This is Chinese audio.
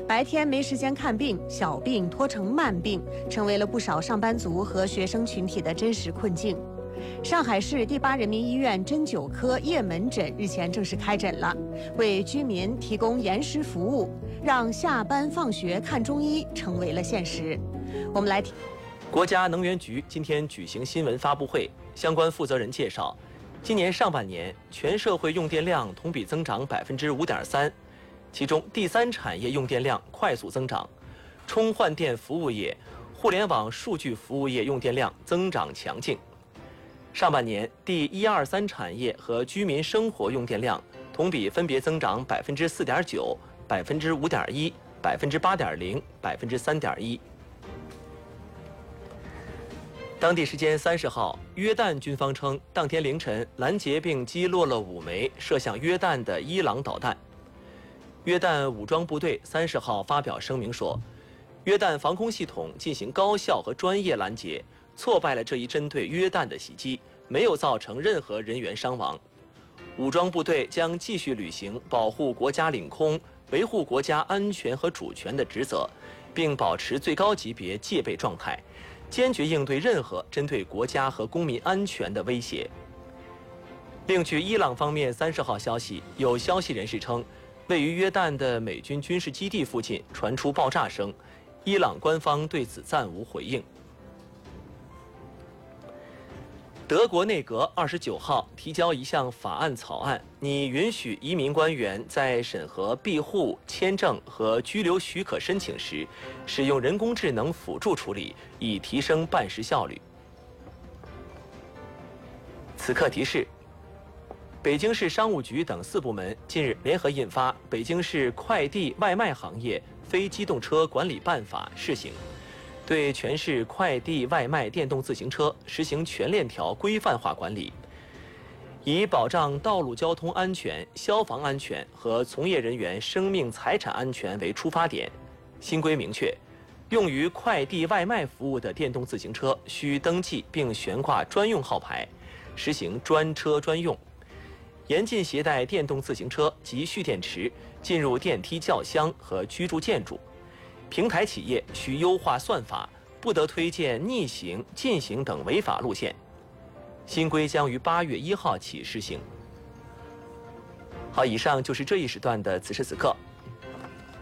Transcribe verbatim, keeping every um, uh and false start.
白天没时间看病，小病拖成慢病，成为了不少上班族和学生群体的真实困境。上海市第八人民医院针灸科夜门诊日前正式开诊了，为居民提供延时服务，让下班放学看中医成为了现实。我们来听。 国家能源局今天举行新闻发布会，相关负责人介绍，今年上半年全社会用电量同比增长百分之五点三，其中第三产业用电量快速增长，充换电服务业、互联网数据服务业用电量增长强劲。上半年第一二三产业和居民生活用电量同比分别增长百分之四点九、百分之五点一、百分之八点零、百分之三点一。当地时间三十号，约旦军方称，当天凌晨拦截并击落了五枚射向约旦的伊朗导弹。约旦武装部队三十号发表声明说，约旦防空系统进行高效和专业拦截，挫败了这一针对约旦的袭击，没有造成任何人员伤亡。武装部队将继续履行保护国家领空、维护国家安全和主权的职责，并保持最高级别戒备状态，坚决应对任何针对国家和公民安全的威胁。另据伊朗方面三十号消息，有消息人士称，位于约旦的美军军事基地附近传出爆炸声，伊朗官方对此暂无回应。德国内阁二十九号提交一项法案草案，拟允许移民官员在审核庇护、签证和居留许可申请时，使用人工智能辅助处理，以提升办事效率。此刻提示：北京市商务局等四部门近日联合印发《北京市快递外卖行业非机动车管理办法》试行，对全市快递外卖电动自行车实行全链条规范化管理，以保障道路交通安全、消防安全和从业人员生命财产安全为出发点。新规明确，用于快递外卖服务的电动自行车需登记并悬挂专用号牌，实行专车专用。严禁携带电动自行车及蓄电池进入电梯轿厢和居住建筑。平台企业需优化算法，不得推荐逆行、禁行等违法路线。新规将于八月一号起施行。好，以上就是这一时段的此时此刻。